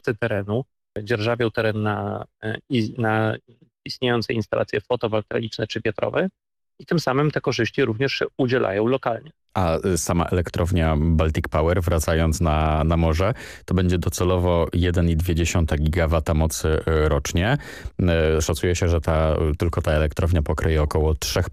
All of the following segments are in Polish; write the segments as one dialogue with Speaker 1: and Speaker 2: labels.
Speaker 1: obróbce terenu, dzierżawią teren na istniejące instalacje fotowoltaiczne czy wiatrowe i tym samym te korzyści również się udzielają lokalnie.
Speaker 2: A sama elektrownia Baltic Power, wracając na morze, to będzie docelowo 1,2 gigawata mocy rocznie. Szacuje się, że tylko ta elektrownia pokryje około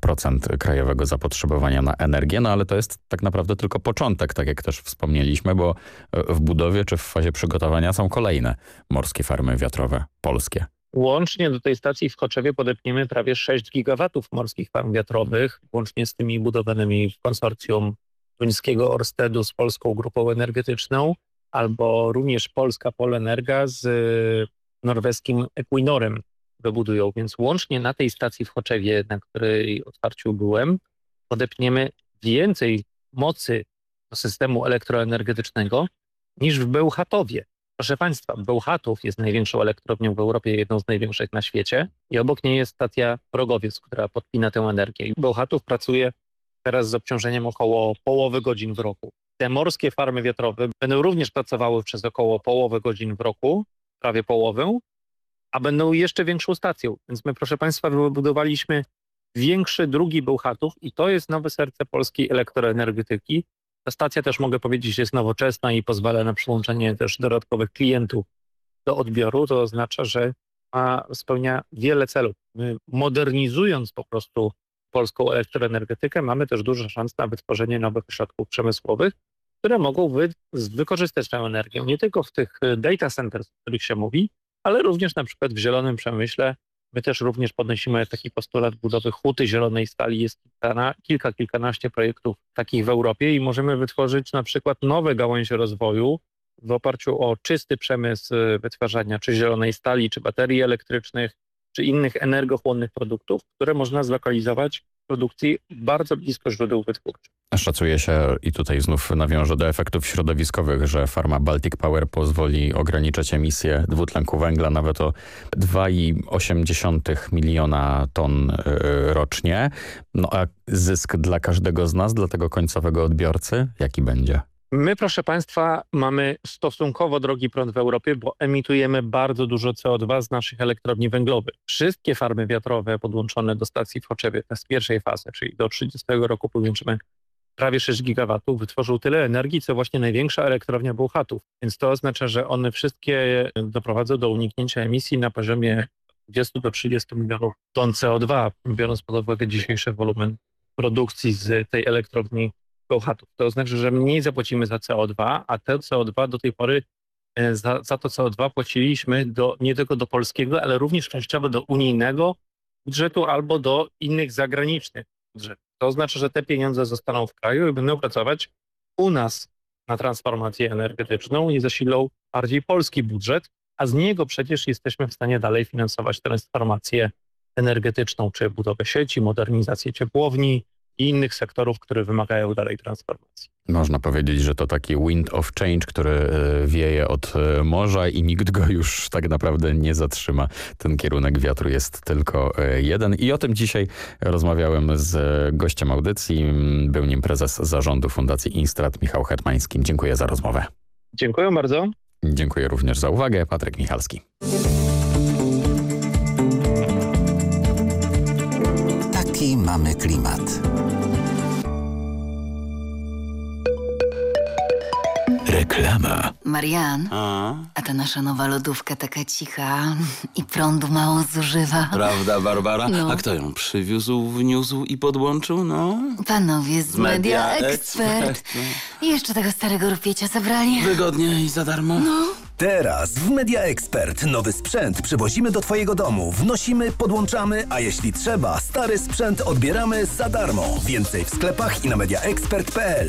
Speaker 2: 3% krajowego zapotrzebowania na energię, no ale to jest tak naprawdę tylko początek, tak jak też wspomnieliśmy, bo w budowie czy w fazie przygotowania są kolejne morskie farmy wiatrowe polskie.
Speaker 1: Łącznie do tej stacji w Choczewie podepniemy prawie 6 gigawatów morskich farm wiatrowych, łącznie z tymi budowanymi w konsorcjuum duńskiego Orstedu z polską grupą energetyczną, albo również polska Polenerga z norweskim Equinorem wybudują. Więc łącznie na tej stacji w Choczewie, na której otwarciu byłem, podepniemy więcej mocy do systemu elektroenergetycznego niż w Bełchatowie. Proszę Państwa, Bełchatów jest największą elektrownią w Europie, jedną z największych na świecie i obok niej jest stacja Rogowiec, która podpina tę energię. I Bełchatów pracuje teraz z obciążeniem około połowy godzin w roku. Te morskie farmy wiatrowe będą również pracowały przez około połowę godzin w roku, prawie połowę, a będą jeszcze większą stacją. Więc my, proszę Państwa, wybudowaliśmy większy, drugi Bełchatów i to jest nowe serce polskiej elektroenergetyki. Ta stacja też, mogę powiedzieć, jest nowoczesna i pozwala na przyłączenie też dodatkowych klientów do odbioru. To oznacza, że spełnia wiele celów. My, modernizując po prostu polską elektroenergetykę, mamy też dużo szans na wytworzenie nowych ośrodków przemysłowych, które mogą wykorzystać tę energię nie tylko w tych data centers, o których się mówi, ale również na przykład w zielonym przemyśle. My też również podnosimy taki postulat budowy huty zielonej stali. Jest kilkanaście projektów takich w Europie i możemy wytworzyć na przykład nowe gałęzie rozwoju w oparciu o czysty przemysł wytwarzania czy zielonej stali, czy baterii elektrycznych, czy innych energochłonnych produktów, które można zlokalizować w produkcji bardzo blisko źródeł wytwórczych.
Speaker 2: Szacuje się, i tutaj znów nawiążę do efektów środowiskowych, że farma Baltic Power pozwoli ograniczać emisję dwutlenku węgla nawet o 2,8 miliona ton rocznie. No a zysk dla każdego z nas, dla tego końcowego odbiorcy, jaki będzie?
Speaker 1: My, proszę Państwa, mamy stosunkowo drogi prąd w Europie, bo emitujemy bardzo dużo CO2 z naszych elektrowni węglowych. Wszystkie farmy wiatrowe podłączone do stacji w Choczewie z pierwszej fazy, czyli do 30 roku podłączymy prawie 6 gigawatów, wytworzył tyle energii, co właśnie największa elektrownia Bełchatów. Więc to oznacza, że one wszystkie doprowadzą do uniknięcia emisji na poziomie 20 do 30 milionów ton CO2, biorąc pod uwagę dzisiejszy wolumen produkcji z tej elektrowni Bełchatów. To oznacza, że mniej zapłacimy za CO2, a te CO2 do tej pory, za to CO2 płaciliśmy nie tylko do polskiego, ale również częściowo do unijnego budżetu albo do innych zagranicznych budżetów. To oznacza, że te pieniądze zostaną w kraju i będą pracować u nas na transformację energetyczną i zasilą bardziej polski budżet, a z niego przecież jesteśmy w stanie dalej finansować transformację energetyczną, czy budowę sieci, modernizację ciepłowni i innych sektorów, które wymagają dalej transformacji.
Speaker 2: Można powiedzieć, że to taki wind of change, który wieje od morza i nikt go już tak naprawdę nie zatrzyma. Ten kierunek wiatru jest tylko jeden i o tym dzisiaj rozmawiałem z gościem audycji. Był nim prezes zarządu Fundacji Instrat Michał Hetmański. Dziękuję za rozmowę.
Speaker 1: Dziękuję bardzo.
Speaker 2: Dziękuję również za uwagę. Patryk Michalski.
Speaker 3: Taki mamy klimat. Reklama.
Speaker 4: Marian, a ta nasza nowa lodówka taka cicha i prądu mało zużywa.
Speaker 5: Prawda, Barbara?
Speaker 4: No.
Speaker 5: A kto ją przywiózł, wniósł i podłączył? No.
Speaker 4: Panowie z Media Expert. I jeszcze tego starego rupiecia zabrali.
Speaker 5: Wygodnie i za darmo.
Speaker 4: No.
Speaker 6: Teraz w Media Expert nowy sprzęt przywozimy do Twojego domu, wnosimy, podłączamy, a jeśli trzeba, stary sprzęt odbieramy za darmo. Więcej w sklepach i na mediaexpert.pl.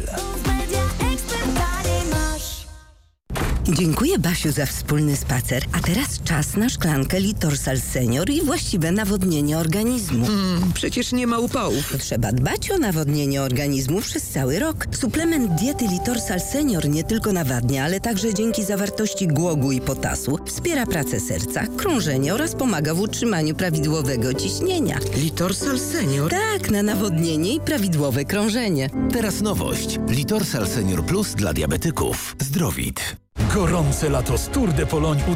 Speaker 7: Dziękuję, Basiu, za wspólny spacer. A teraz czas na szklankę Litorsal Senior i właściwe nawodnienie organizmu.
Speaker 8: Przecież nie ma upałów.
Speaker 7: Trzeba dbać o nawodnienie organizmu przez cały rok. Suplement diety Litorsal Senior nie tylko nawadnia, ale także dzięki zawartości głogu i potasu wspiera pracę serca, krążenie oraz pomaga w utrzymaniu prawidłowego ciśnienia.
Speaker 8: Litorsal Senior?
Speaker 7: Tak, na nawodnienie i prawidłowe krążenie.
Speaker 6: Teraz nowość. Litorsal Senior Plus dla diabetyków. Zdrowit.
Speaker 9: Gorące lato z Tour de Pologne